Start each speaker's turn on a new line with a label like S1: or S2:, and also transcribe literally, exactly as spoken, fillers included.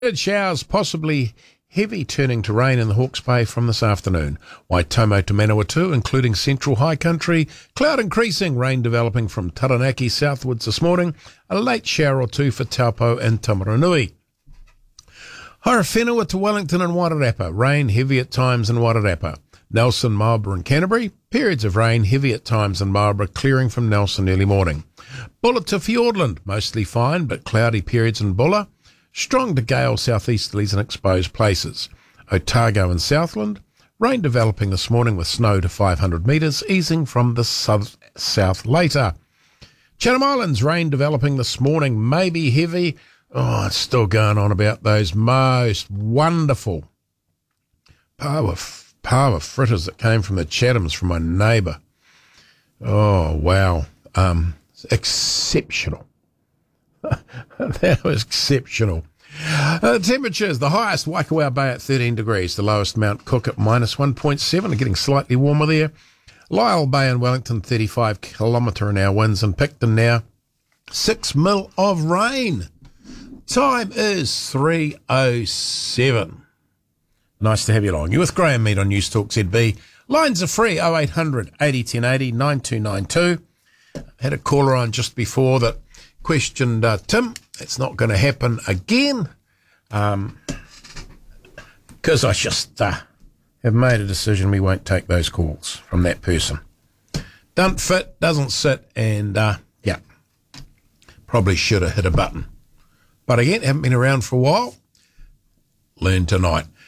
S1: Showers, possibly heavy, turning to rain in the Hawke's Bay from this afternoon. Waitomo to Manawatu, including central high country. Cloud increasing, rain developing from Taranaki southwards this morning. A late shower or two for Taupo and Tamaranui. Horowhenua to Wellington and Wairarapa. Rain heavy at times in Wairarapa. Nelson, Marlborough and Canterbury. Periods of rain heavy at times in Marlborough, clearing from Nelson early morning. Bulla to Fiordland. Mostly fine, but cloudy periods in Bulla. Strong to gale southeasterlies in exposed places. Otago and Southland. Rain developing this morning with snow to five hundred metres, easing from the south later. Chatham Islands, rain developing this morning, maybe heavy. Oh, it's still going on about those most wonderful power, power fritters that came from the Chathams from my neighbour. Oh, wow. Um, exceptional. That was exceptional. Uh, temperatures, the highest Waikowau Bay at thirteen degrees, the lowest Mount Cook at minus one point seven, getting slightly warmer there. Lyell Bay in Wellington, thirty-five kilometre an hour winds, and Picton now, six mil of rain. Time is three oh seven. Nice to have you along. You're with Graham Mead on News Talk Z B. Lines are free, oh eight hundred eighty ten eighty, nine two nine two. Had a caller on just before that questioned uh, Tim. It's not going to happen again um, because I just uh, have made a decision we won't take those calls from that person. Don't fit, doesn't sit, and uh, yeah, probably should have hit a button. But again, haven't been around for a while. Learn tonight.